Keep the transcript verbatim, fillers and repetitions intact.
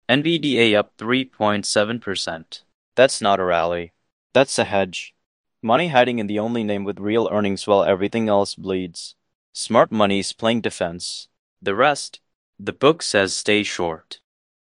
N V D A up three point seven percent. That's not a rally. That's a hedge. Money hiding in the only name with real earnings while everything else bleeds. Smart money's playing defense. The rest, the book says stay short.